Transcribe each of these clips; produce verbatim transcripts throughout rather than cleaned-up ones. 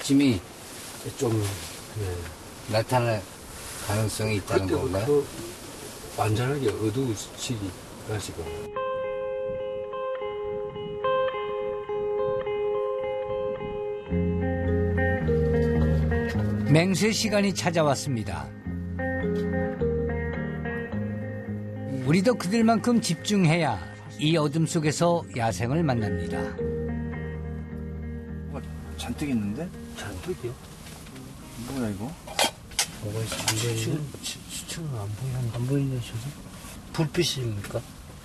기침이 좀 예. 나타날 가능성이 있다는 건가요? 그때부터 완전하게 어두워지기 가지고. 맹세 시간이 찾아왔습니다. 우리도 그들만큼 집중해야 이 어둠 속에서 야생을 만납니다. 뭐가 잔뜩 있는데? 잔뜩이요? 뭐야 이거? 뭐가 있어? 지금 시청은 안 보이는 안 보이는 저서 불빛입니까?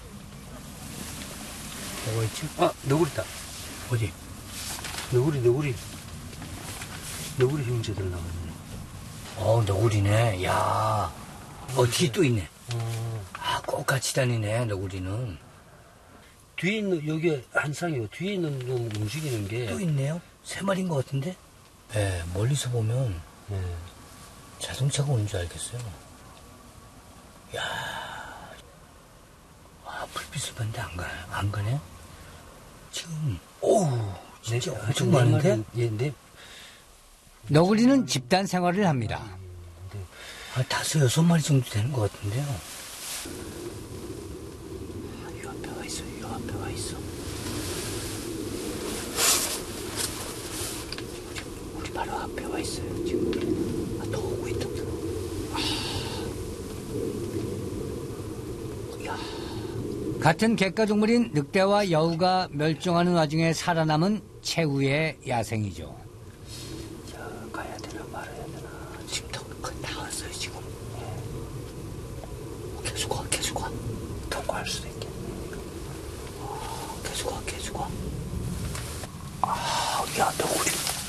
뭐가 있지? 아 너구리다. 어디? 너구리 너구리 너구리 형제들 나왔네. 어, 너구리네. 야, 어, 뒤에 또 있네. 어. 아, 꼭 같이 다니네, 너구리는. 뒤에 있는 여기 한 쌍이요. 뒤에 있는 놈 움직이는 게 또 있네요. 세 마리인 것 같은데? 네, 멀리서 보면 예. 자동차가 오는 줄 알겠어요. 야, 아, 불빛을 봤는데 안 가, 안 가네? 지금, 오우, 진짜 네, 엄청 네 많은데? 마리, 예, 네. 너구리는 집단 생활을 합니다. 네. 아, 다섯, 여섯 마리 정도 되는 것 같은데요. 아, 이 앞에 와 있어, 이 앞에 와 있어. 우리 바로 앞에 와 있어요, 지금. 아, 더 오고 있다. 아. 야. 같은 갯가 동물인 늑대와 여우가 멸종하는 와중에 살아남은 최후의 야생이죠. 가야 되나 말아야 되나. 지금 더, 다 왔어요, 지금. 예. 계속 와, 계속 와. 통과할 수도 있겠네. 아, 계속 와, 계속 와. 아, 야, 너구리.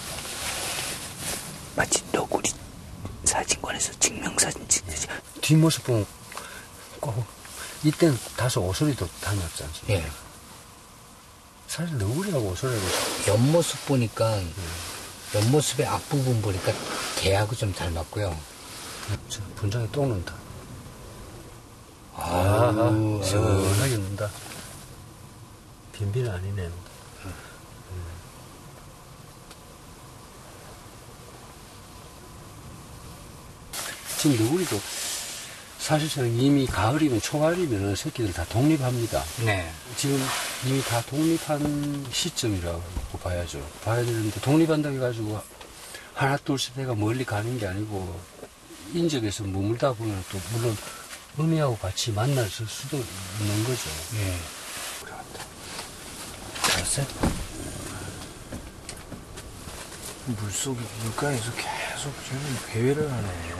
마치 너구리 사진관에서 증명사진 찍듯이. 뒷모습 보면 꼭, 이때는 다소 오소리도 다녔지 않습니까? 예. 사실 너구리하고 오소리하고. 옆모습 보니까, 음. 옆모습의 앞부분 보니까 개하고 좀 닮았고요. 저 분장에 똥 넣는다. 아, 시원하게 넣는다. 빈빈 아니네. 음. 지금 너구리도 사실상 이미 가을이면 초가을이면 새끼들 다 독립합니다. 네. 지금 이미 다 독립한 시점이라고 봐야죠. 봐야 되는데 독립한다고 해가지고 하나 둘씩 해가 멀리 가는 게 아니고 인적에서 머물다 보면 또 물론 어미하고 같이 만날 수도 있는 거죠. 예. 그렇다. 알았어요? 물속, 물가에서 계속 지금 배회를 하네.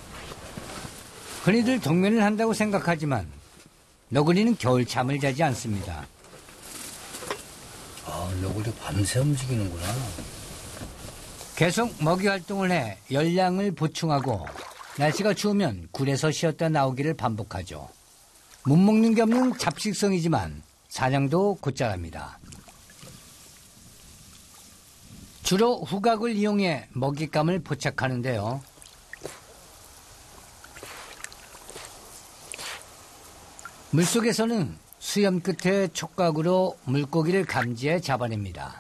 흔히들 동면을 한다고 생각하지만 너구리는 겨울잠을 자지 않습니다. 아, 너구리 밤새 움직이는구나. 계속 먹이 활동을 해 열량을 보충하고 날씨가 추우면 굴에서 쉬었다 나오기를 반복하죠. 못 먹는 게 없는 잡식성이지만 사냥도 곧잘합니다. 주로 후각을 이용해 먹잇감을 포착하는데요. 물속에서는 수염 끝에 촉각으로 물고기를 감지해 잡아냅니다.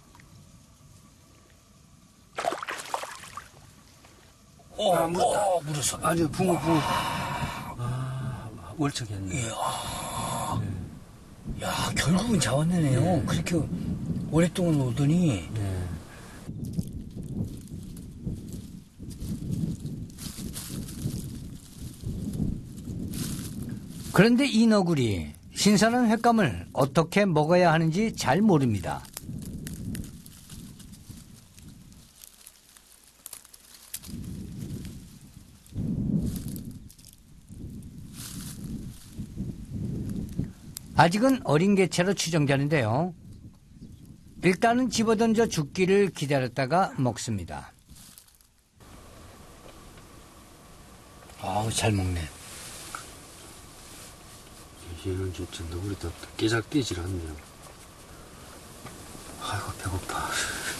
오, 아, 물었다. 오, 물었어. 아니, 붕어, 붕어. 아, 월척했네. 이야, 야, 결국은 잡아내네요. 네. 그렇게 오랫동안 오더니. 네. 그런데 이 너구리, 신선한 횟감을 어떻게 먹어야 하는지 잘 모릅니다. 아직은 어린 개체로 추정되는데요. 일단은 집어던져 죽기를 기다렸다가 먹습니다. 아우, 잘 먹네. 얘는 진짜 너구리도 깨작뛰질 않네요. 아이고, 배고파.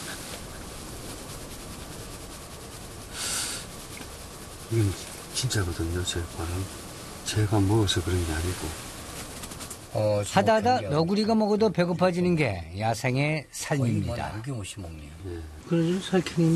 이건 진짜거든요, 제 거는. 제가 먹어서 그런 게 아니고. 어, 하다하다 너구리가 먹어도 배고파지는 게 야생의 삶입니다. 남김없이 먹네요. 네. 그래서 살쾡이